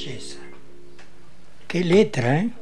belleza. Qué letra, ¿eh?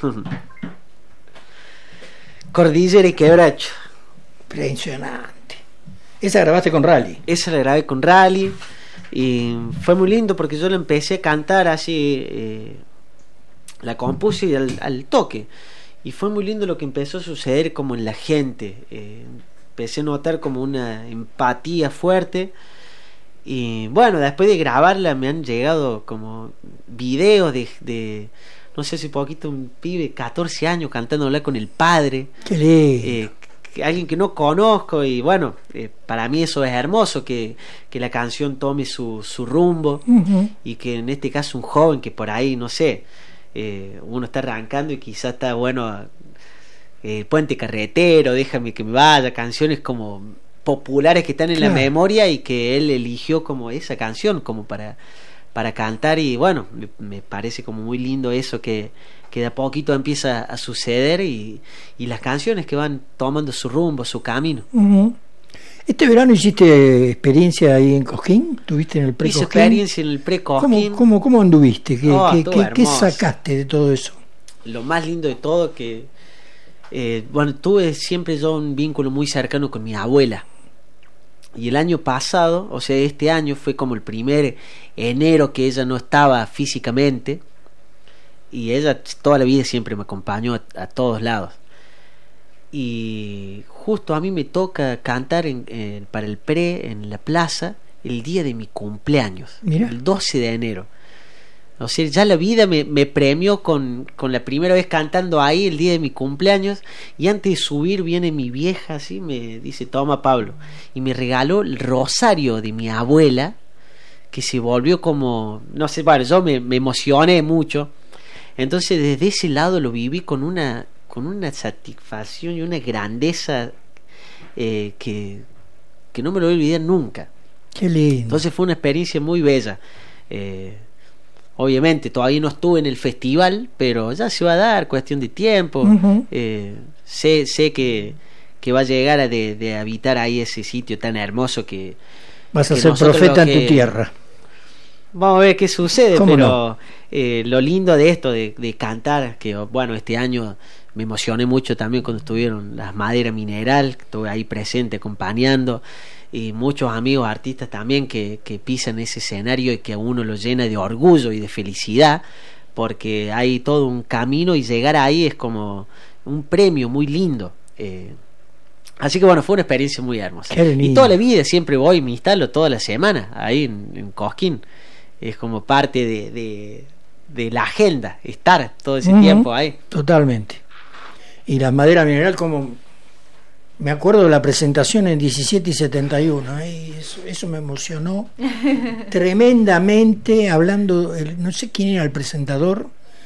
Cordillera y Quebracho. Impresionante. Esa grabaste con Rally. Esa la grabé con Rally y fue muy lindo porque yo la empecé a cantar así, la compuse y al toque, y fue muy lindo lo que empezó a suceder como en la gente. Empecé a notar como una empatía fuerte. Y bueno, después de grabarla me han llegado como videos de no sé si poquito, un pibe de 14 años cantándola con el padre. Qué lindo. Alguien que no conozco, y bueno, para mí eso es hermoso, que la canción tome su rumbo. Uh-huh. Y que en este caso un joven que por ahí, no sé, uno está arrancando y quizás está bueno, Puente Carretero, Déjame que me vaya, canciones como populares que están en la memoria, y que él eligió como esa canción como para cantar. Y bueno, me parece como muy lindo eso, que de a poquito empieza a suceder, y las canciones que van tomando su rumbo, su camino. Uh-huh. ¿Este verano hiciste experiencia ahí en Cosquín? ¿Tuviste en el pre-Cosquín? Hice experiencia en el pre-Cosquín. ¿Cómo anduviste? ¿Qué sacaste de todo eso? Lo más lindo de todo que bueno, tuve siempre yo un vínculo muy cercano con mi abuela. Y el año pasado, o sea, este año fue como el primer enero que ella no estaba físicamente, y ella toda la vida siempre me acompañó a todos lados. Y justo a mí me toca cantar para el pre en la plaza el día de mi cumpleaños. Mirá. El 12 de enero. O sea, ya la vida me premió con la primera vez cantando ahí el día de mi cumpleaños. Y antes de subir viene mi vieja así, me dice: toma, Pablo. Y me regaló el rosario de mi abuela, que se volvió como, no sé, bueno, yo me emocioné mucho. Entonces desde ese lado lo viví con una satisfacción y una grandeza que no me lo voy a olvidar nunca. Qué lindo. Entonces fue una experiencia muy bella. Obviamente todavía no estuve en el festival, pero ya se va a dar, cuestión de tiempo. Uh-huh. Sé que va a llegar de habitar ahí ese sitio tan hermoso que vas a ser profeta en tu tierra. Vamos a ver qué sucede, pero no. Lo lindo de esto de cantar, que bueno, este año me emocioné mucho también cuando estuvieron las Maderas Mineral, estuve ahí presente acompañando, y muchos amigos artistas también que pisan ese escenario, y que a uno lo llena de orgullo y de felicidad, porque hay todo un camino, y llegar ahí es como un premio muy lindo. Así que bueno, fue una experiencia muy hermosa. Y toda la vida siempre voy y me instalo toda la semana ahí en Cosquín. Es como parte de la agenda, estar todo ese tiempo ahí. Totalmente. Y la Madera Mineral, como me acuerdo de la presentación en 17 y 71, eso me emocionó tremendamente, hablando, no sé quién era el presentador,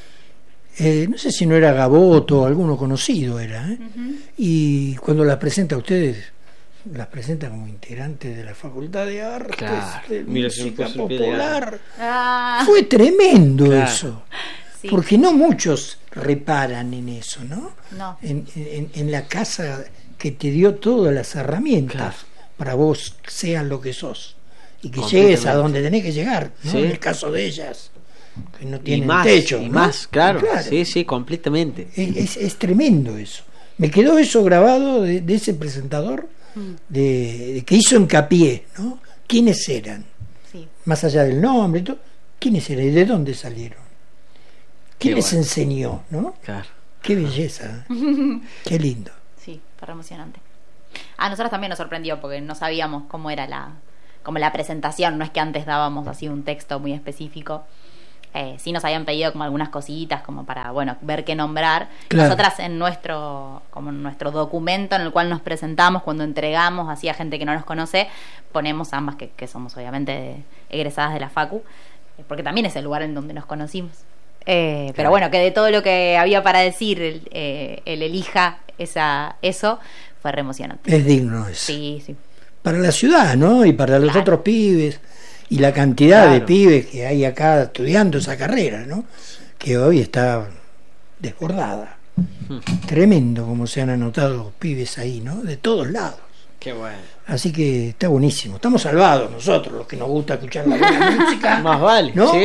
no sé si no era Gaboto o alguno conocido era, uh-huh. Y cuando las presenta a ustedes, las presenta como integrantes de la Facultad de Artes, claro, de Música Popular. Fue tremendo, claro. Eso. Sí. Porque no muchos reparan en eso, ¿no? No. En la casa que te dio todas las herramientas, claro, para vos seas lo que sos y que llegues a donde tenés que llegar, ¿no? Sí. En el caso de ellas, que no tienen techo. Y ¿no? más, claro. Sí, completamente. Es tremendo eso. Me quedó eso grabado de ese presentador, de que hizo hincapié, ¿no? ¿Quiénes eran? Sí. Más allá del nombre, todo, ¿quiénes eran y de dónde salieron? ¿Quién les enseñó, no? Claro. Qué belleza, qué lindo. Sí, fue emocionante. A nosotros también nos sorprendió porque no sabíamos cómo era la presentación. No es que antes dábamos así un texto muy específico. Sí nos habían pedido como algunas cositas como para, bueno, ver qué nombrar. Claro. Nosotras en nuestro documento en el cual nos presentamos, cuando entregamos así a gente que no nos conoce, ponemos ambas que somos obviamente egresadas de la Facu, porque también es el lugar en donde nos conocimos. Claro. Pero bueno, que de todo lo que había para decir él elija eso, fue re emocionante. Es digno eso. Sí. Para la ciudad, ¿no? Y para los otros pibes, y la cantidad de pibes que hay acá estudiando esa carrera, ¿no? Que hoy está desbordada. Tremendo como se han anotado pibes ahí, ¿no? De todos lados. Qué bueno. Así que está buenísimo. Estamos salvados nosotros, los que nos gusta escuchar la buena música. Más vale, ¿no? Sí,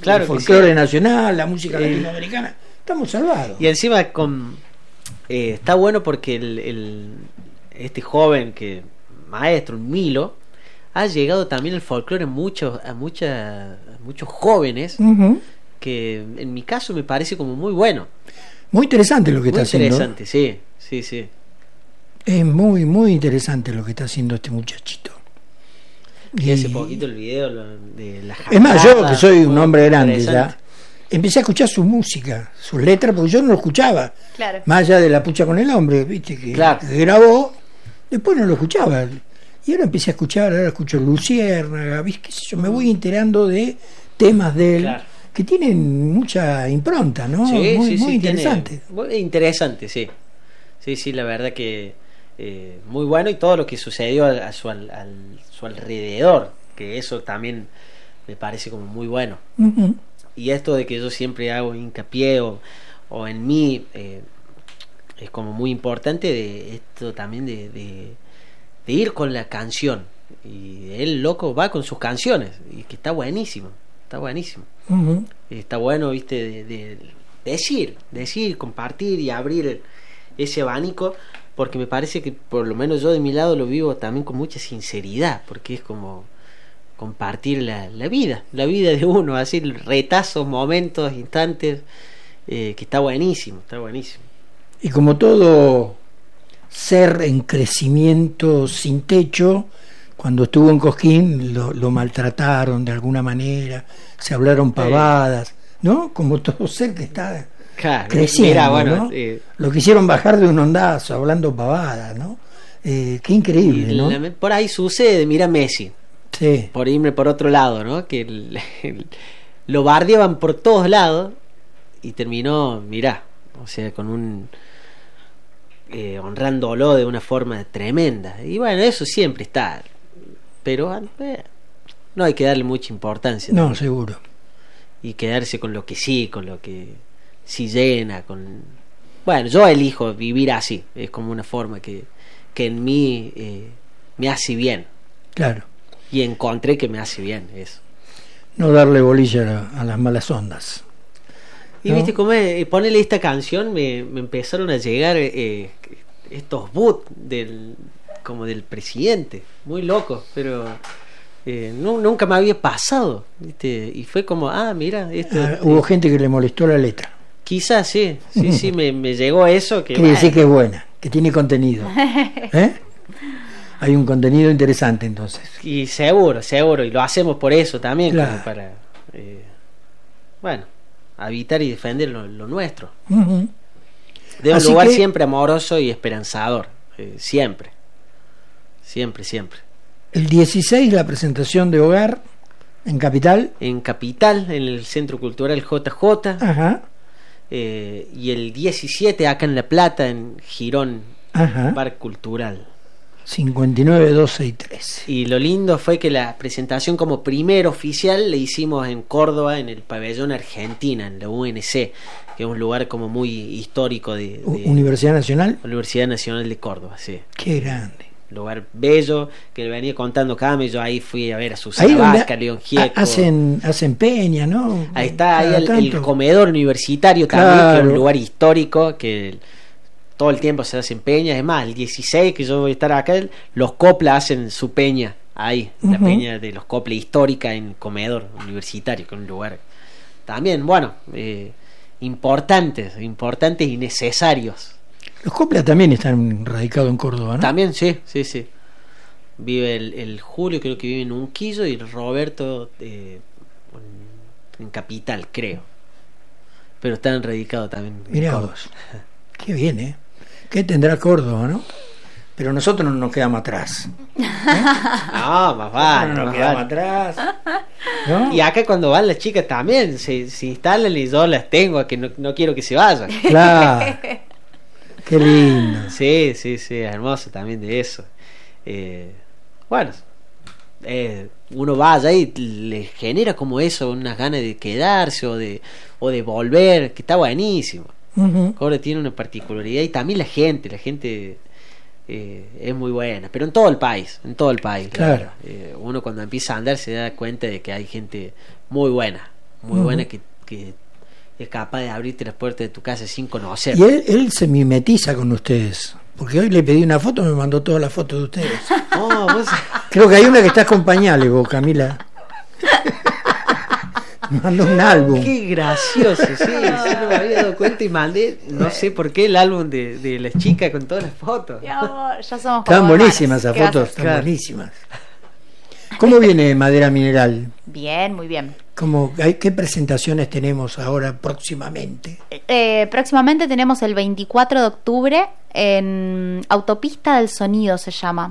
Claro, el folclore nacional, la música latinoamericana, estamos salvados. Y encima está bueno porque este joven maestro, Milo, ha llegado también el folclore a muchos jóvenes, que en mi caso me parece como muy bueno. Muy interesante lo que está haciendo. Muy interesante, sí. Es muy, muy interesante lo que está haciendo este muchachito. Y hace poquito el video de la Es más, yo que soy un hombre grande ya, empecé a escuchar su música, sus letras, porque yo no lo escuchaba. Claro. Más allá de La pucha con el hombre, viste, que grabó, después no lo escuchaba. Y ahora empecé a escuchar, ahora escucho Luciérnaga, ¿viste? ¿Qué sé yo? Me voy enterando de temas de él que tienen mucha impronta, ¿no? Sí, muy interesante. Interesante, sí. Sí, la verdad que muy bueno, y todo lo que sucedió a su alrededor, que eso también me parece como muy bueno. Y esto de que yo siempre hago hincapié o en mí, es como muy importante de esto también de ir con la canción, y el loco va con sus canciones, y que está buenísimo. Está bueno, viste, de decir, compartir y abrir ese abanico, porque me parece que por lo menos yo de mi lado lo vivo también con mucha sinceridad, porque es como compartir la vida de uno, así retazos, momentos, instantes, que está buenísimo. Y como todo ser en crecimiento sin techo, cuando estuvo en Cosquín lo maltrataron de alguna manera, se hablaron pavadas, ¿no? Como todo ser que está creciendo, ¿no? Lo quisieron bajar de un ondazo hablando pavadas, ¿no? Qué increíble, ¿no? Por ahí sucede, mira Messi, por irme por otro lado, ¿no? Que lo bardeaban por todos lados y terminó, o sea, con honrándolo de una forma tremenda. Y bueno, eso siempre está, pero no hay que darle mucha importancia. No, también. Seguro. Y quedarse con lo que sí llena, bueno, yo elijo vivir así, es como una forma que en mí me hace bien. Claro. Y encontré que me hace bien eso. No darle bolilla a las malas ondas. Y ¿no? Viste cómo ponele esta canción, me empezaron a llegar estos boots como del presidente, muy locos, pero nunca me había pasado, ¿viste? Y fue como, mira, hubo gente que le molestó la letra. Quizás sí, me llegó eso. Quiere decir que es buena, que tiene contenido. Hay un contenido interesante entonces. Y seguro, y lo hacemos por eso también, claro. Como para, habitar y defender lo nuestro. De un lugar siempre amoroso y esperanzador, siempre. El 16 la presentación de Hogar en Capital. En Capital, en el Centro Cultural JJ. Ajá. Y el 17 acá en La Plata, en Girón, Bar Cultural. 59, 12 y 13. Y lo lindo fue que la presentación como primer oficial la hicimos en Córdoba, en el Pabellón Argentina, en la UNC, que es un lugar como muy histórico de Universidad Nacional. Universidad Nacional de Córdoba, sí. Qué grande. Lugar bello, que le venía contando Cami. Yo ahí fui a ver a Susana Vázquez, León Gieco. Hacen peña, ¿no? Ahí está, ahí el comedor universitario también, claro. Que es un lugar histórico que todo el tiempo se hacen peñas. Es más, el 16 que yo voy a estar acá, los Copla hacen su peña ahí, la peña de los Copla histórica en el comedor universitario, que es un lugar también, importantes y necesarios. Los Copla también están radicados en Córdoba, ¿no? También, sí. Vive el Julio, creo que vive en Unquillo, y el Roberto en Capital, creo. Pero están radicados también. Mirá vos, qué bien, ¿eh? ¿Qué tendrá Córdoba, no? Pero nosotros no nos quedamos atrás. No, más vale. No nos quedamos atrás. ¿No? Y acá cuando van las chicas también se instalan y yo las tengo, que no quiero que se vayan. Claro. Qué lindo. Sí, hermoso también de eso. Uno va allá y le genera como eso, unas ganas de quedarse o de volver, que está buenísimo. Ahora tiene una particularidad, y también la gente es muy buena, pero en todo el país, claro. Uno cuando empieza a andar se da cuenta de que hay gente muy buena muy buena que es capaz de abrirte las puertas de tu casa sin conocer. Y él se mimetiza con ustedes, porque hoy le pedí una foto, me mandó todas las fotos de ustedes. Creo que hay una que está con pañales, vos, Camila. Me mandó un álbum. Qué gracioso, sí, no me había dado cuenta y mandé, no sé por qué, el álbum de las chicas con todas las fotos. Ya somos Están buenísimas esas fotos, están buenísimas. ¿Cómo viene Madera Mineral? Bien, muy bien. ¿Qué presentaciones tenemos ahora próximamente? Próximamente tenemos el 24 de octubre en Autopista del Sonido, se llama.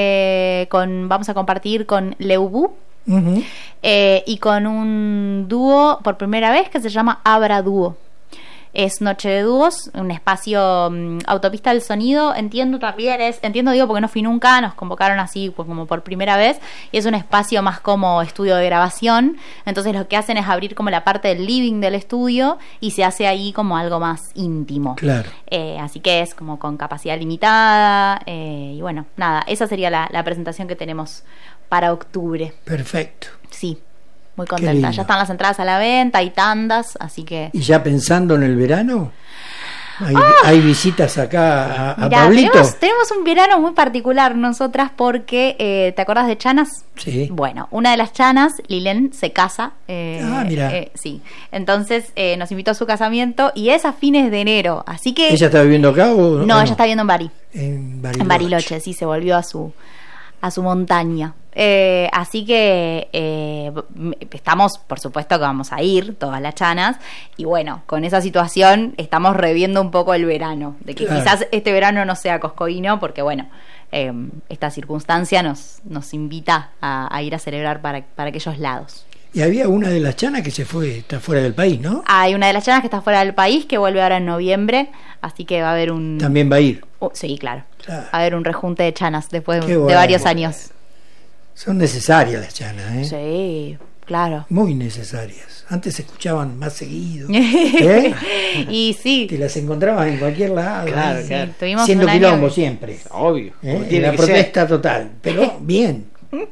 Vamos a compartir con Leubú. Uh-huh. Y con un dúo por primera vez que se llama Abra Dúo. Es Noche de Dúos, un espacio Autopista del Sonido. Entiendo, digo, porque no fui nunca, nos convocaron así pues, como por primera vez, y es un espacio más como estudio de grabación. Entonces lo que hacen es abrir como la parte del living del estudio y se hace ahí como algo más íntimo. Claro. Así que es como con capacidad limitada, y bueno, nada, esa sería la presentación que tenemos para octubre. Perfecto. Sí. Muy contenta, ya están las entradas a la venta, hay tandas, así que... ¿Y ya pensando en el verano? ¿Hay visitas acá a mirá, Pablito? Tenemos un verano muy particular nosotras porque, ¿te acordás de Chanas? Sí. Bueno, una de las Chanas, Lilén, se casa. Mira. Sí, entonces nos invitó a su casamiento y es a fines de enero, así que... ¿Ella está viviendo acá o no? Ella está viviendo en Bari. En Bariloche, sí, se volvió a su montaña. Así que estamos, por supuesto que vamos a ir todas las Chanas, y bueno, con esa situación estamos reviendo un poco el verano, de que quizás este verano no sea coscoíno, porque bueno, esta circunstancia nos invita a ir a celebrar para aquellos lados. Y había una de las Chanas que está fuera del país, ¿no? Hay una de las Chanas que está fuera del país, que vuelve ahora en noviembre, así que va a haber un... ¿También va a ir? Sí, claro. Va a haber un rejunte de Chanas después de bueno, varios años. Son necesarias las Chanas, ¿eh? Sí, claro. Muy necesarias. Antes se escuchaban más seguido. Y sí. Te las encontrabas en cualquier lado. Claro. Tuvimos siendo quilombo siempre. Obvio. En la protesta total. Pero bien.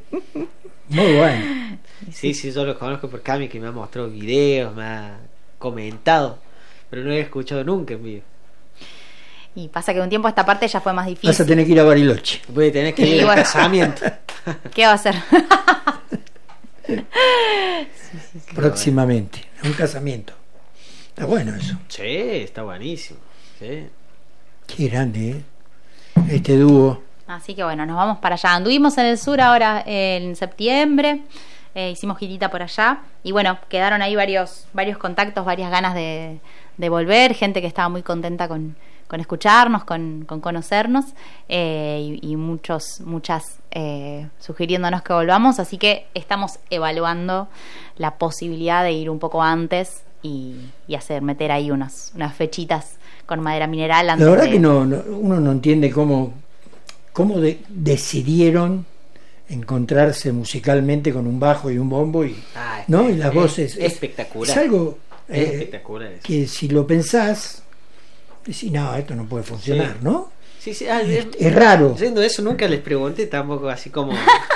Muy bueno. Sí, yo lo conozco por Cami, que me ha mostrado videos, me ha comentado, pero no he escuchado nunca en vivo. Y pasa que un tiempo esta parte ya fue más difícil. Vas a tener que ir a Bariloche. Voy a tener que ir al casamiento. ¿Qué va a hacer? Próximamente, un casamiento. Está bueno eso. Sí, está buenísimo. Sí. Qué grande, este dúo. Así que bueno, nos vamos para allá. Anduvimos en el sur ahora en septiembre. Hicimos girita por allá. Y bueno, quedaron ahí varios contactos, varias ganas de volver. Gente que estaba muy contenta con escucharnos, con conocernos, y muchas sugiriéndonos que volvamos, así que estamos evaluando la posibilidad de ir un poco antes y meter ahí unas fechitas con Madera Mineral antes. La verdad que uno no entiende cómo decidieron encontrarse musicalmente con un bajo y un bombo y las voces. Espectacular. Es algo espectacular que si lo pensás decís, no, esto no puede funcionar, sí. ¿no? Sí. Es raro. Yendo eso, nunca les pregunté tampoco, así como...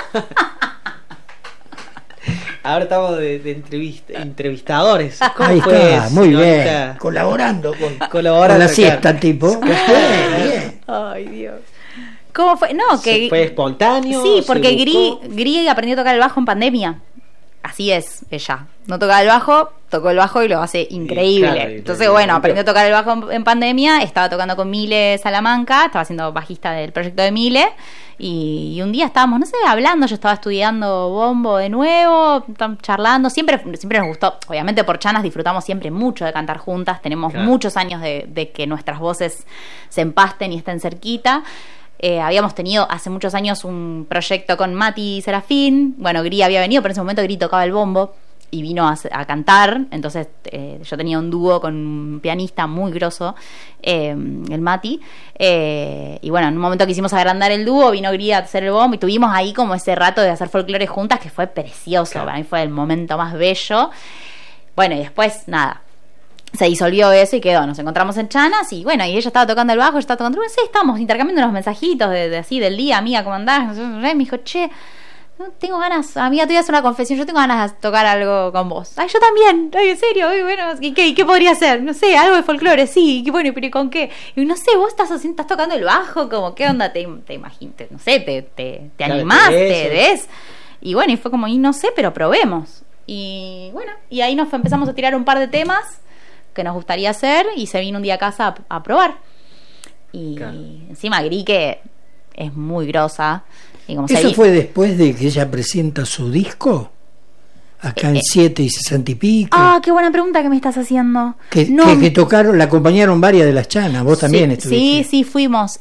Ahora estamos de entrevistadores. Ahí está, muy bien. Colaborando con la siesta, tipo. Bien. Ay, Dios. ¿Cómo fue? No, que... ¿Fue espontáneo? Sí, porque Gri aprendió a tocar el bajo en pandemia. Así es ella. No tocaba el bajo, tocó el bajo y lo hace increíble. Claro, entonces, bueno, aprendió a tocar el bajo en pandemia. Estaba tocando con Mile Salamanca, estaba siendo bajista del proyecto de Mile. Y un día estábamos, no sé, hablando. Yo estaba estudiando bombo de nuevo, charlando. Siempre nos gustó. Obviamente, por Chanas disfrutamos siempre mucho de cantar juntas. Tenemos muchos años de que nuestras voces se empasten y estén cerquita. Habíamos tenido hace muchos años un proyecto con Mati Serafín. Bueno, Gri había venido, pero en ese momento Gri tocaba el bombo y vino a cantar. Entonces yo tenía un dúo con un pianista muy grosso, el Mati. Y bueno, en un momento quisimos agrandar el dúo, vino Gri a hacer el bombo y tuvimos ahí como ese rato de hacer folclore juntas que fue precioso. Para mí fue el momento más bello. Bueno, y después, nada, se disolvió eso y quedó. Nos encontramos en Chanas y bueno, y ella estaba tocando el bajo, yo estaba tocando... Sí, estábamos intercambiando unos mensajitos de así del día, amiga, ¿cómo andás? Me dijo, che, tengo ganas, amiga, te voy a hacer una confesión, yo tengo ganas de tocar algo con vos. Ay, yo también, ay, en serio, ay, bueno, ¿y qué podría ser? No sé, algo de folclore, sí, bueno, pero ¿y con qué? Y no sé, vos estás tocando el bajo, como, ¿qué onda? Te imaginas, no sé, te animaste, ¿ves? Y bueno, y fue como, y no sé, pero probemos. Y bueno, y ahí empezamos a tirar un par de temas que nos gustaría hacer, y se vino un día a casa a probar. Y encima Gri, que es muy grosa. Y como ¿eso fue después de que ella presenta su disco? Acá en 7 y 60 y pico. Ah, qué buena pregunta que me estás haciendo. Que tocaron, la acompañaron varias de las chanas. Vos también estuviste. Sí, fuimos.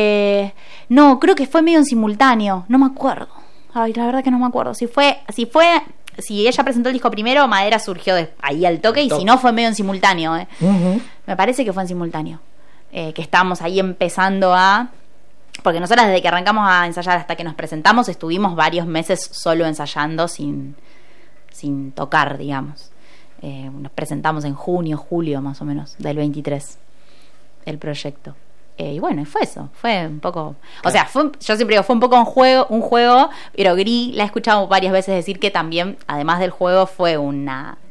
No, creo que fue medio en simultáneo. No me acuerdo. Ay, la verdad que no me acuerdo. Si ella presentó el disco primero, Madera surgió ahí al toque, y si no, fue medio en simultáneo. Uh-huh. Me parece que fue en simultáneo. Que estábamos ahí empezando porque nosotras desde que arrancamos a ensayar hasta que nos presentamos estuvimos varios meses solo ensayando sin tocar, digamos. Nos presentamos en junio, julio más o menos del 23 el proyecto. Y bueno, fue eso, fue un poco, o sea, yo siempre digo, fue un poco un juego, pero Gri la he escuchado varias veces decir que también, además del juego, fue un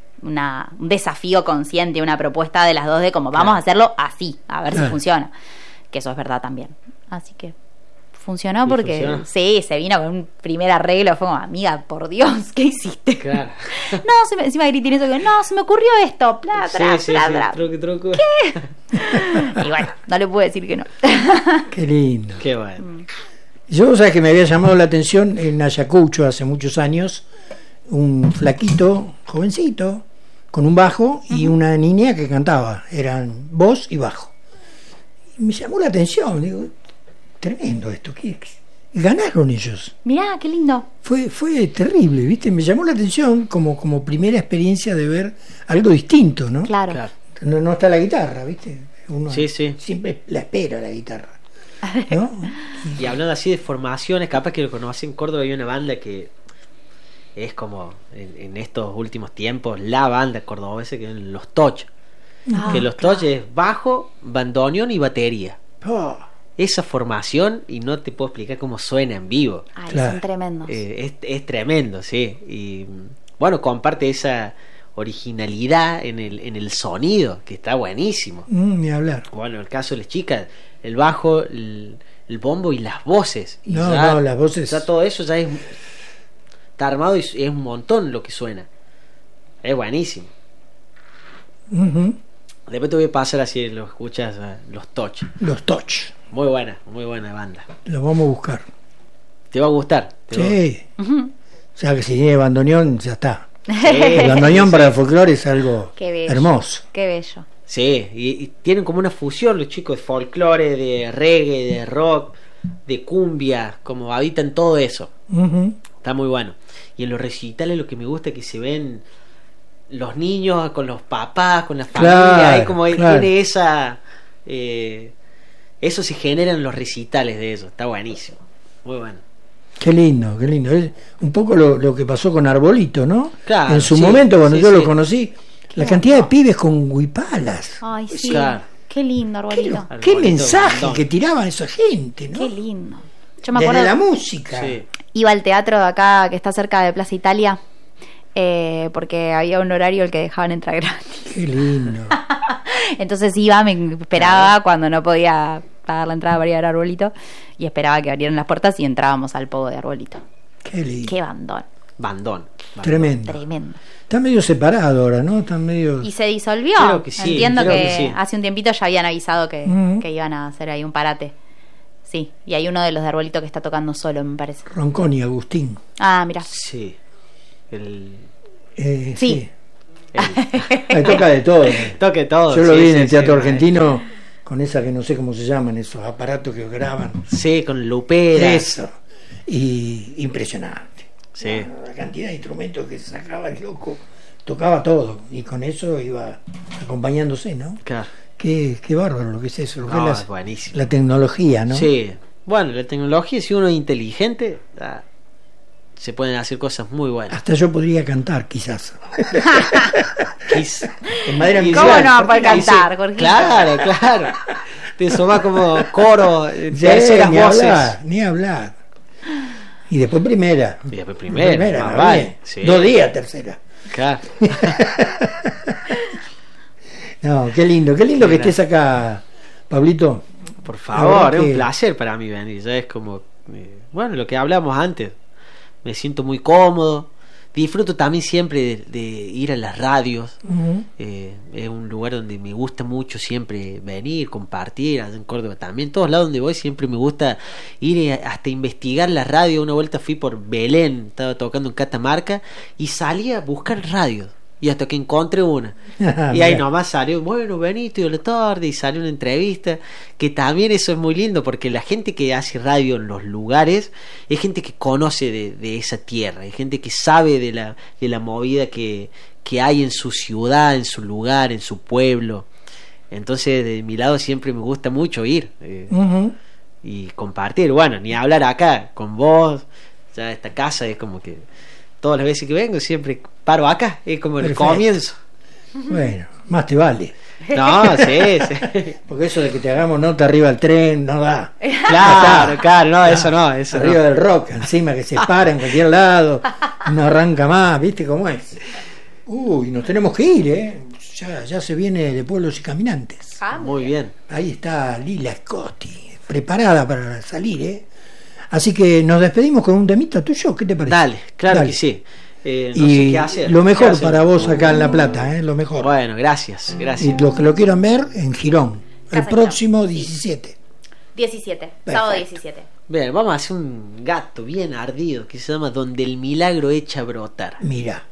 desafío consciente, una propuesta de las dos de como vamos a hacerlo así, a ver si funciona, que eso es verdad también. Así que funcionó porque sí, se vino con un primer arreglo, fue como, amiga, por Dios, ¿qué hiciste? Claro. No, encima Gri tiene eso que, no, se me ocurrió esto, bla. Truco. ¿Qué? Y bueno, no le puedo decir que no. Qué lindo. Qué bueno. Yo, sabes que me había llamado la atención en Ayacucho hace muchos años, un flaquito, jovencito, con un bajo y una niña que cantaba, eran voz y bajo. Y me llamó la atención, digo, tremendo esto, ¿qué? Ganaron ellos. Mirá, qué lindo. Fue terrible, ¿viste? Me llamó la atención como primera experiencia de ver algo distinto, ¿no? Claro. No está la guitarra, ¿viste? Uno sí. siempre la espera la guitarra, ¿no? Y hablando así de formaciones, capaz que lo conocí en Córdoba, hay una banda que es como en estos últimos tiempos la banda cordobesa, que son Los Toch. Que Los Toch es bajo, bandoneón y batería. Esa formación, y no te puedo explicar cómo suena en vivo. Son tremendos. Es tremendo, sí. Y bueno, comparte esa originalidad en el sonido, que está buenísimo. Ni hablar. Bueno, el caso de las chicas, el bajo, el bombo y las voces. Y las voces. Ya todo eso ya está armado, y es un montón lo que suena. Es buenísimo. Uh-huh. Después te voy a pasar, así lo escuchas, Los Toch. Los Toch. Muy buena banda. Lo vamos a buscar. ¿Te va a gustar? Sí. O sea que si tiene bandoneón, ya está. El bandoneón para el folclore es algo hermoso. Qué bello. Sí, y tienen como una fusión los chicos de folclore, de reggae, de rock, de cumbia, como habitan todo eso. Uh-huh. Está muy bueno. Y en los recitales lo que me gusta es que se ven los niños con los papás, con la familia, ahí como tiene esa... eso se genera en los recitales de eso, está buenísimo, muy bueno. Qué lindo. Es un poco lo que pasó con Arbolito, ¿no? Claro, en su momento, cuando yo lo conocí, la cantidad de pibes con huipalas. Ay, sí. Claro. Qué lindo, Arbolito. Qué mensaje que tiraban esa gente, ¿no? Qué lindo. Yo me acuerdo, desde la música. Sí. Iba al teatro de acá, que está cerca de Plaza Italia, porque había un horario el que dejaban entrar gratis. Qué lindo. Entonces iba, me esperaba cuando no podía pagar la entrada para ir a Arbolito, y esperaba que abrieran las puertas y entrábamos al pogo de Arbolito. Qué lindo. Qué bandón. Tremendo. Está medio separado ahora, ¿no? Está medio... Y se disolvió. Creo que sí, Entiendo creo que sí. Hace un tiempito ya habían avisado que iban a hacer ahí un parate. Sí, y hay uno de los de Arbolito que está tocando solo, me parece. Ronconi, Agustín. Ah, mira. Sí. Sí. Toca de todo. Toque todo. Yo lo vi en el Teatro Argentino con esa que no sé cómo se llaman, esos aparatos que graban. Sí, con lupera. Eso. Y impresionante. Sí. La cantidad de instrumentos que sacaba el loco. Tocaba todo. Y con eso iba acompañándose, ¿no? Claro. Qué bárbaro lo que es eso. Lo que es buenísimo. La tecnología, ¿no? Sí. Bueno, la tecnología, si uno es inteligente, se pueden hacer cosas muy buenas. Hasta yo podría cantar, quizás. En Madera ¿Cómo no va a poder cantar, Jorgito? Claro. Te sumás como coro, terceras voces. Ni hablar. Y después primera. Y después primera, ¿no? vale. Sí. 2 días tercera. Claro. No, qué lindo que estés acá, Pablito. Por favor, es que... un placer para mí venir. Ya es como, bueno, lo que hablamos antes. Me siento muy cómodo. Disfruto también siempre de ir a las radios. Uh-huh. Es un lugar donde me gusta mucho siempre venir, compartir. En Córdoba también, todos lados donde voy siempre me gusta ir hasta investigar la radio. Una vuelta fui por Belén, estaba tocando en Catamarca y salí a buscar radios. Y hasta que encontré una. Y ahí nomás salió, bueno, Benito, y la tarde, y salió una entrevista. Que también eso es muy lindo, porque la gente que hace radio en los lugares es gente que conoce de esa tierra, es gente que sabe de la movida que hay en su ciudad, en su lugar, en su pueblo. Entonces, de mi lado siempre me gusta mucho ir Uh-huh. y compartir. Bueno, ni hablar acá con vos. Ya esta casa es como que todas las veces que vengo siempre paro acá, es como el comienzo. Bueno, más te vale. No, sí. Porque eso de que te hagamos nota arriba del tren no da. Claro, no, eso no. Arriba no. del rock, encima que se para en cualquier lado, no arranca más, ¿viste cómo es? Uy, nos tenemos que ir, ¿eh? Ya se viene de Pueblos y Caminantes. Muy bien. Ahí está Lila Scotti, preparada para salir, ¿eh? Así que nos despedimos con un temita tuyo, ¿qué te parece? Dale, claro. Dale. Que sí. No y sé qué hacer. Lo mejor para vos acá en La Plata, lo mejor. Bueno, gracias. Y los que lo quieran ver en Girón, el próximo 17. 17, Perfecto. sábado 17. Bien, vamos a hacer un gato bien ardido que se llama Donde el Milagro echa a brotar. Mira.